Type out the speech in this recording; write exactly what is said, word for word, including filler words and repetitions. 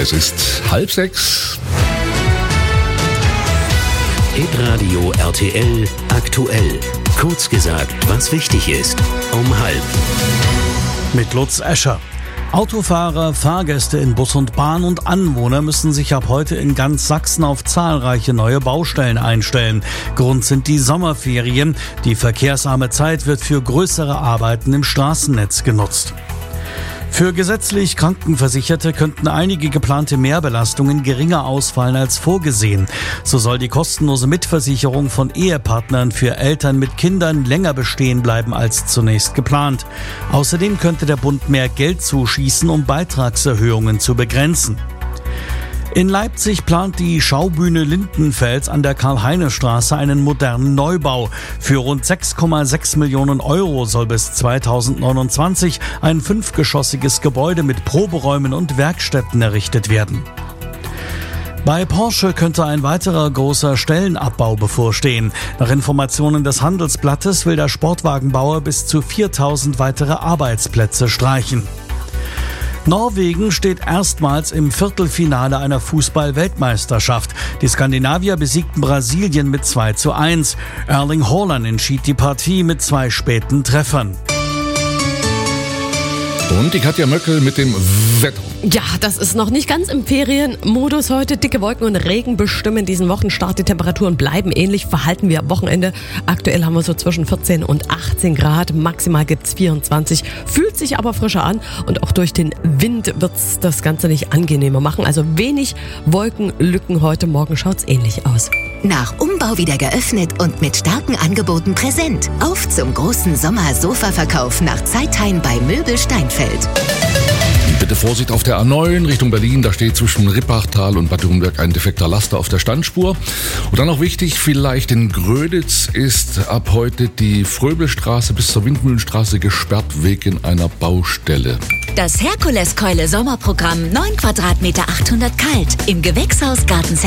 Es ist halb sechs. Hitradio R T L aktuell. Kurz gesagt, was wichtig ist. Um halb. Mit Lutz Escher. Autofahrer, Fahrgäste in Bus und Bahn und Anwohner müssen sich ab heute in ganz Sachsen auf zahlreiche neue Baustellen einstellen. Grund sind die Sommerferien. Die verkehrsarme Zeit wird für größere Arbeiten im Straßennetz genutzt. Für gesetzlich Krankenversicherte könnten einige geplante Mehrbelastungen geringer ausfallen als vorgesehen. So soll die kostenlose Mitversicherung von Ehepartnern für Eltern mit Kindern länger bestehen bleiben als zunächst geplant. Außerdem könnte der Bund mehr Geld zuschießen, um Beitragserhöhungen zu begrenzen. In Leipzig plant die Schaubühne Lindenfels an der Karl-Heine-Straße einen modernen Neubau. Für rund sechs Komma sechs Millionen Euro soll bis zweitausendneunundzwanzig ein fünfgeschossiges Gebäude mit Proberäumen und Werkstätten errichtet werden. Bei Porsche könnte ein weiterer großer Stellenabbau bevorstehen. Nach Informationen des Handelsblattes will der Sportwagenbauer bis zu viertausend weitere Arbeitsplätze streichen. Norwegen steht erstmals im Viertelfinale einer Fußball-Weltmeisterschaft. Die Skandinavier besiegten Brasilien mit zwei zu eins. Erling Haaland entschied die Partie mit zwei späten Treffern. Und die Katja Möckel mit dem Wetter. Ja, das ist noch nicht ganz im Ferienmodus heute. Dicke Wolken und Regen bestimmen diesen Wochenstart. Die Temperaturen bleiben ähnlich verhalten wie am Wochenende. Aktuell haben wir so zwischen vierzehn und achtzehn Grad. Maximal gibt's vierundzwanzig. Fühlt sich aber frischer an. Und auch durch den Wind wird's das Ganze nicht angenehmer machen. Also wenig Wolkenlücken heute Morgen. Schaut's ähnlich aus. Nach Umbau wieder geöffnet und mit starken Angeboten präsent. Auf zum großen Sommer-Sofa-Verkauf nach Zeitheim bei Möbel Steinfeld. Bitte Vorsicht auf der A neun Richtung Berlin. Da steht zwischen Rippachtal und Bad Dürrenberg ein defekter Laster auf der Standspur. Und dann noch wichtig, vielleicht in Gröditz ist ab heute die Fröbelstraße bis zur Windmühlenstraße gesperrt wegen einer Baustelle. Das Herkuleskeule Sommerprogramm neun Quadratmeter achthundert kalt im Gewächshaus Gartencenter